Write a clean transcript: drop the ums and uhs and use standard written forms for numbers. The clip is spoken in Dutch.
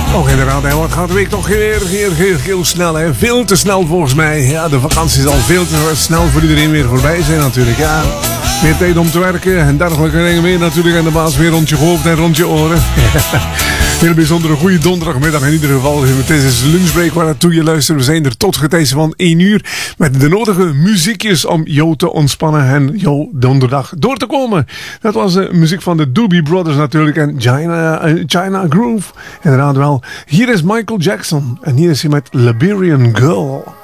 Och inderdaad, hè, wat gaat de week toch weer heel snel, hè? Veel te snel volgens mij. Ja, de vakantie zal veel te snel voor iedereen weer voorbij zijn natuurlijk, ja. Meer tijd om te werken en dergelijke dingen meer natuurlijk. En de baas weer rond je hoofd en rond je oren. Heel bijzondere goede donderdagmiddag in ieder geval. Het is lunchbreak waar naartoe je luistert. We zijn er tot getijds van 1 uur. Met de nodige muziekjes om jou te ontspannen en jouw donderdag door te komen. Dat was de muziek van de Doobie Brothers natuurlijk. En China Groove. Inderdaad wel. Hier is Michael Jackson. En hier is hij met Liberian Girl.